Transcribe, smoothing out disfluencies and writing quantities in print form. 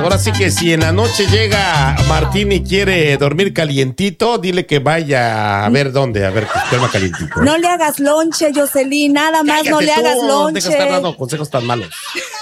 Ahora sí que si en la noche llega Martín y quiere dormir calientito, dile que vaya a ver dónde, a ver que duerma calientito. No le hagas lonche, Jocelyn, nada más. Cállate, no le hagas lonche. Deja de estar dando consejos tan malos.